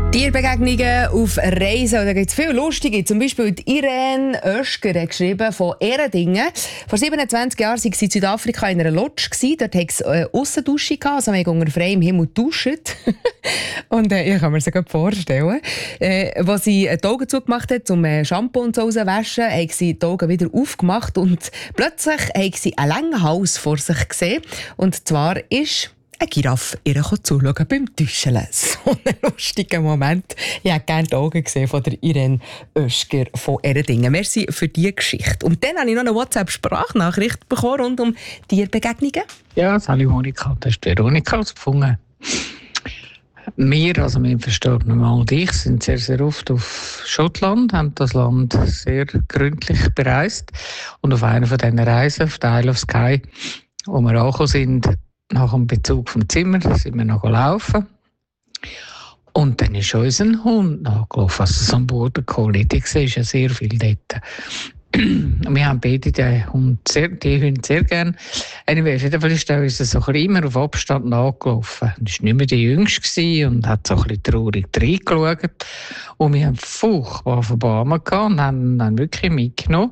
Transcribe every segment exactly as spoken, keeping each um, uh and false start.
Tierbegegnungen auf Reisen, da gibt es viele lustige. Zum Beispiel die Irene Oeschger hat geschrieben von Eredingen. Vor siebenundzwanzig Jahren war sie in Südafrika in einer Lodge. Dort hatte es eine Aussendusche, also wir haben unter freiem Himmel geduscht. Und äh, ich kann mir das gut vorstellen. Äh, als sie die Augen zugemacht hat, um äh, Shampoo und so rauszuwaschen, hat sie die Augen wieder aufgemacht und plötzlich hat sie einen langen Hals vor sich gesehen. Und zwar ist eine Giraffe ihr zuschauen beim Duschen. So ein lustiger Moment. Ich hätte gerne die Augen gesehen von der Irene Oeschger von Eredingen. Merci für diese Geschichte. Und dann habe ich noch eine WhatsApp-Sprachnachricht bekommen rund um Tierbegegnungen. Ja, hallo Monika, das ist Veronika aus Pfungen. Wir, also mein verstorbener Mann und ich, sind sehr, sehr oft auf Schottland, haben das Land sehr gründlich bereist. Und auf einer von diesen Reisen, auf der Isle of Skye, wo wir angekommen sind, nach dem Bezug vom Zimmer, sind wir noch laufen. Und dann ist unser Hund nachgelaufen, also so ein Border Collie. Die siehst ja sehr viel dort. Wir haben beide den Hund sehr, die Hunde sehr gerne. Anyway, auf jeden Fall ist er uns so ein immer auf Abstand nachgelaufen. Er war nicht mehr der Jüngste und hat so ein bisschen traurig reingeschaut. Und wir haben furchtbar Verbarmen gehabt und haben ihn wirklich mitgenommen.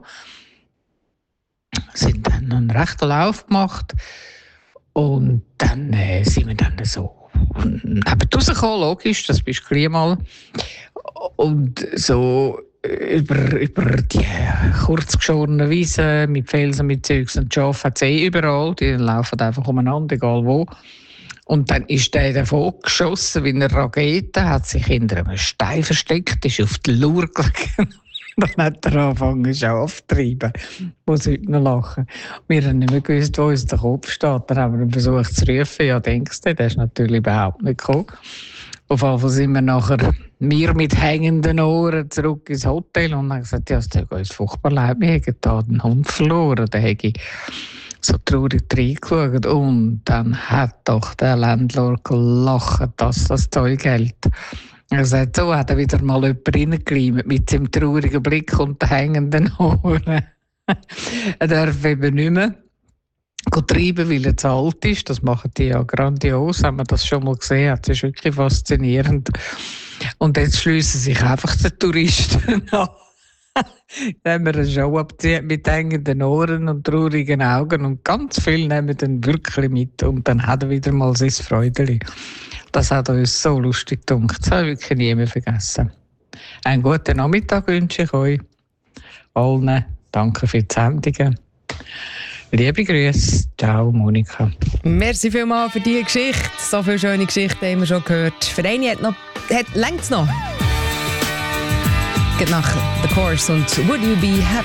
Sind dann einen rechten Lauf gemacht. Und dann äh, sind wir dann so neben rausgekommen, logisch, das bist du gleich mal. Und so über, über die kurzgeschorenen Wiesen mit Felsen, mit Zeugs und Schafen hat es eh überall. Die laufen einfach umeinander, egal wo. Und dann ist der davon geschossen wie eine Rakete, hat sich hinter einem Stein versteckt, ist auf die Lauer gelegen. Dann hat er angefangen, Schafe zu treiben. Muss heute noch lachen. Wir haben nicht mehr gewusst, wo uns der Kopf steht. Dann haben wir versucht zu rufen. Ja, denkst du, der ist natürlich überhaupt nicht gekommen. Auf jeden Fall sind wir nachher, wir mit hängenden Ohren, zurück ins Hotel und haben gesagt, ja, es tut uns furchtbar leid, wir haben da den Hund verloren. Dann habe ich so traurig reingeschaut. Und dann hat doch der Landlord gelacht, dass das Zeug hält. Er sagt, so hat er wieder mal jemand reingekleimt mit seinem traurigen Blick und den hängenden Ohren. Er darf eben nicht mehr treiben, weil er zu alt ist. Das machen die ja grandios, haben wir das schon mal gesehen. Das ist wirklich faszinierend. Und jetzt schliessen sich einfach die Touristen an. Dann haben wir eine Show abziehen mit hängenden Ohren und traurigen Augen und ganz viel nehmen dann wirklich mit und dann hat er wieder mal sein Freudeli. Das hat uns so lustig gedacht. Das habe ich wirklich nie mehr vergessen. Einen guten Nachmittag wünsche ich euch allen. Danke für die Sendungen. Liebe Grüße. Ciao, Monika. Merci vielmals für diese Geschichte. So viele schöne Geschichten haben wir schon gehört. Für eine hat noch, hat längst noch. Geht nach The Course und Would You Be Happy?